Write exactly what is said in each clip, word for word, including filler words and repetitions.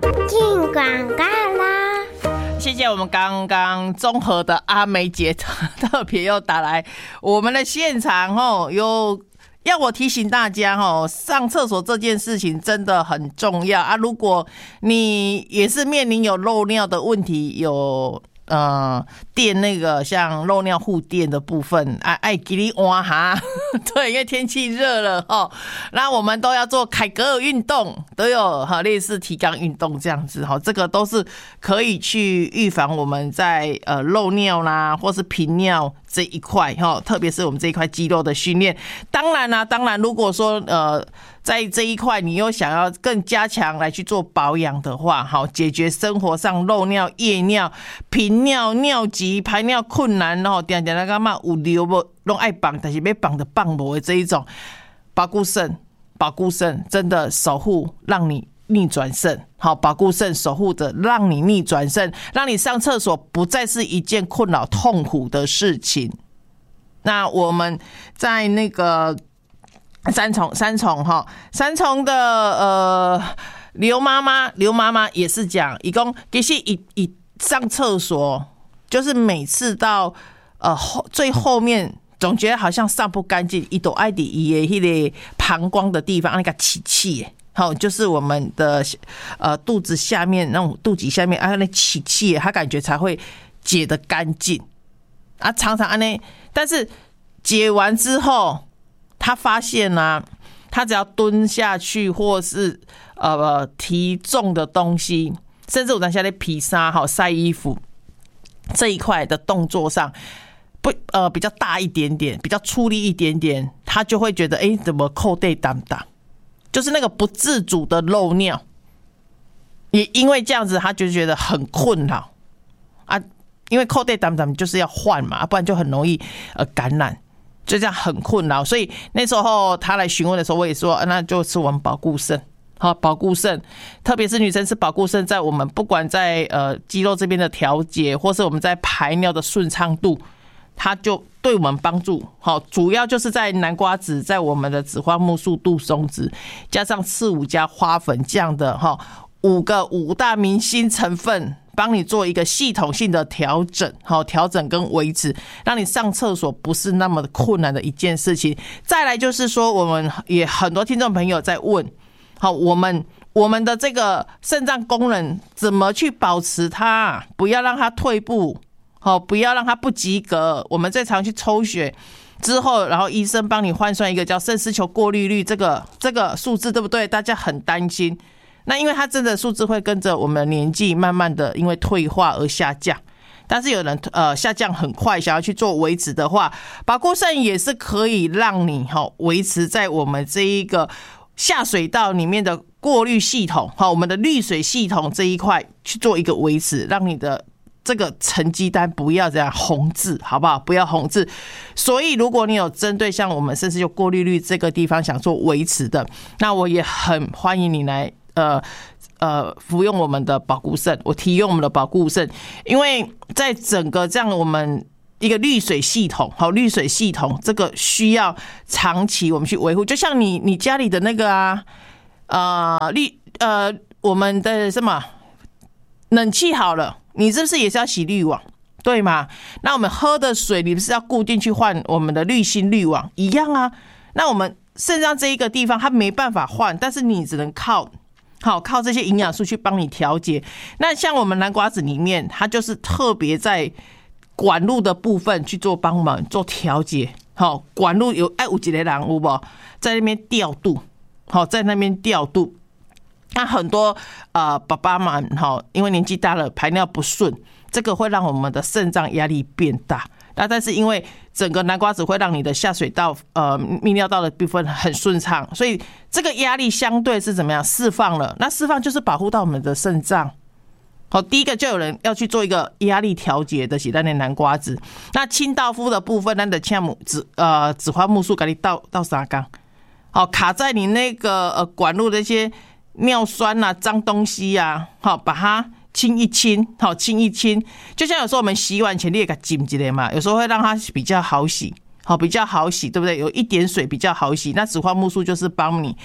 进广告啦！ 谢谢我们刚刚综合的阿梅姐特别又打来我们的现场哦，有要我提醒大家哦，上厕所这件事情真的很重要啊！如果你也是面临有漏尿的问题，有呃垫那个像漏尿护垫的部分，爱爱给你挖哈，对，因为天气热了哈，那我们都要做凯格尔运动，都有哈类似提肛运动这样子哈，这个都是可以去预防我们在呃漏尿啦，或是频尿这一块哈，特别是我们这一块肌肉的训练。当然啦、啊，当然如果说呃。在这一块你又想要更加强来去做保养的话，好解决生活上漏尿、夜尿、频尿、尿急、排尿困难，然后点点那个嘛有流不拢爱绑，但是要绑的绑不的这一种，保固肾，保固肾真的守护让你逆转肾，好，保固肾守护着让你逆转肾，让你上厕所不再是一件困扰痛苦的事情。那我们在那个。三重三重哈，三重的呃刘妈妈，刘妈妈也是讲，一共其实一一上厕所，就是每次到呃后最后面，总觉得好像上不干净，一抖爱底伊的那个膀胱的地方，那个起气，好，就是我们的呃肚子下面那种肚脐下面啊那起气，他感觉才会解得干净啊，常常安呢，但是解完之后。他发现啊，他只要蹲下去，或是呃提重的东西，甚至我在下面披萨、好晒衣服这一块的动作上，不呃比较大一点点，比较出力一点点，他就会觉得哎，怎么扣带当当，就是那个不自主的漏尿，也因为这样子，他就觉得很困扰啊，因为扣带当当就是要换嘛，不然就很容易呃感染。就这样很困扰，所以那时候他来询问的时候，我也说，啊、那就是我们保固肾，好，保固肾，特别是女生吃保固肾，在我们不管在呃肌肉这边的调节，或是我们在排尿的顺畅度，它就对我们帮助好，主要就是在南瓜子，在我们的紫花木素、杜松子，加上刺五加花粉这样的哈五个五大明星成分。帮你做一个系统性的调整，好，调整跟维持，让你上厕所不是那么困难的一件事情。再来就是说，我们也很多听众朋友在问，好，我们我们的这个肾脏功能怎么去保持它，不要让它退步，好，不要让它不及格。我们最常去抽血之后，然后医生帮你换算一个叫肾丝球过滤率，这个这个数字对不对？大家很担心。那因为它真的数字会跟着我们的年纪慢慢的因为退化而下降，但是有人呃下降很快，想要去做维持的话，保固肾也是可以让你哈维持在我们这一个下水道里面的过滤系统，好，我们的滤水系统这一块去做一个维持，让你的这个成绩单不要这样红字，好不好？不要红字。所以如果你有针对像我们甚至就过滤率这个地方想做维持的，那我也很欢迎你来。呃呃，服用我们的保固肾，我提用我们的保固肾，因为在整个这样我们一个滤水系统，好，滤水系统这个需要长期我们去维护，就像你你家里的那个啊，呃滤呃我们的什么冷气好了，你是不是也是要洗滤网？对吗？那我们喝的水，你不是要固定去换我们的滤芯滤网一样啊？那我们肾脏这一个地方，它没办法换，但是你只能靠。好，靠这些营养素去帮你调节。那像我们南瓜子里面，它就是特别在管路的部分去做帮忙做调节。好，管路有哎有几个人有无在那边调度？好，在那边调度。那很多呃爸爸们哈，因为年纪大了，排尿不顺，这个会让我们的肾脏压力变大。那但是因为整个南瓜子会让你的下水道呃泌尿道的部分很顺畅，所以这个压力相对是怎么样释放了？那释放就是保护到我们的肾脏。好，第一个就有人要去做一个压力调节的是咱的南瓜子。那清道夫的部分，咱的呛母紫呃紫花木素给你倒倒三缸，好，卡在你那个呃管路的一些尿酸啊、脏东西啊，好，把它。清一清，好，清一清，就像有时候我们洗碗前你也给它浸一下嘛，有时候会让它比较好洗，好，比较好洗，对不对？有一点水比较好洗，那紫花木素就是帮你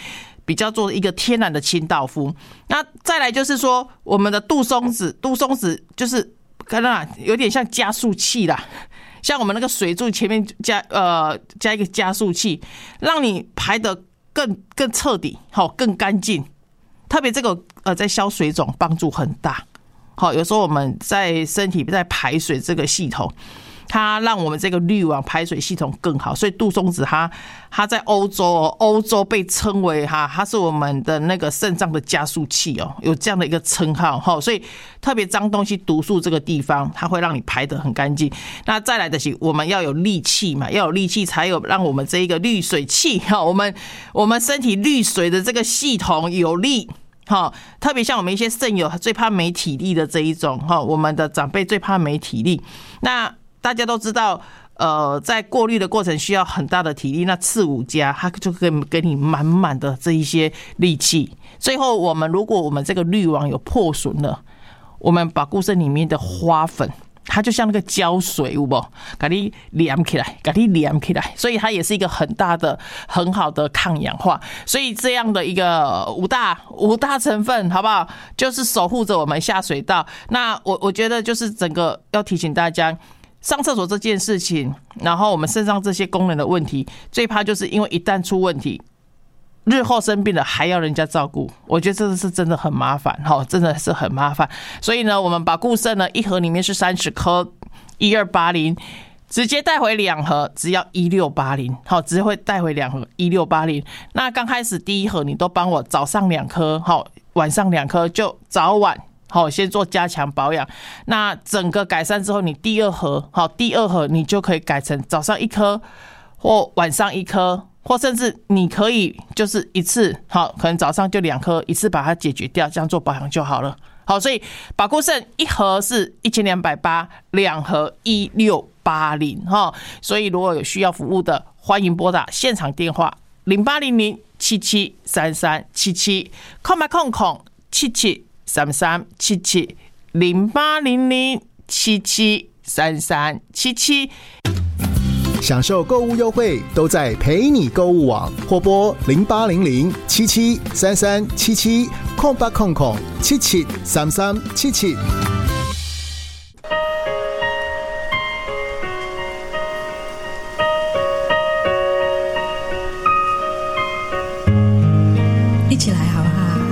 比较做一个天然的清道夫。那再来就是说，我们的杜松子，杜松子就是看到有点像加速器啦，像我们那个水柱前面加呃加一个加速器，让你排得更更彻底，好更干净。特别这个呃在消水肿帮助很大。好，有时候我们在身体在排水这个系统，它让我们这个滤网排水系统更好，所以杜松子它它在欧洲哦，欧洲被称为哈，它是我们的那个肾脏的加速器哦，有这样的一个称号哈。所以特别脏东西毒素这个地方，它会让你排得很干净。那再来的是我们要有力气嘛，要有力气才有让我们这一个滤水器哈，我们我们身体滤水的这个系统有力。好，特别像我们一些肾友最怕没体力的这一种哈，我们的长辈最怕没体力。那大家都知道，呃，在过滤的过程需要很大的体力。那次五加它就可以给你满满的这一些力气。最后，我们如果我们这个滤网有破损了，我们保固肾里面的花粉，它就像那个胶水，有没有？给你连起来，给你连起来，所以它也是一个很大的、很好的抗氧化。所以这样的一个五大五大成分，好不好？就是守护着我们下水道。那我我觉得就是整个要提醒大家，上厕所这件事情，然后我们身上这些功能的问题，最怕就是因为一旦出问题，日后生病了还要人家照顾，我觉得这是真的很麻烦，真的是很麻烦。所以呢，我们保固肾呢，一盒里面是三十颗，一二八零，直接带回两盒，只要一六八零，好，只会带回两盒，一六八零。那刚开始第一盒你都帮我早上两颗，好，晚上两颗，就早晚。好，先做加强保养。那整个改善之后，你第二盒，好，第二盒你就可以改成早上一颗，或晚上一颗。或甚至你可以就是一次，好，可能早上就两颗，一次把它解决掉，这样做保养就好了。好，所以保固肾一盒是一千两百八，两盒一六八零哈。所以如果有需要服务的，欢迎拨打现场电话零八零零七七三三七七，空白空空七七三三七七零八零零七七三三七七。 享受购物优惠都在陪你购物网，或拨零八零零七七三三七七空八空空七七三三七七。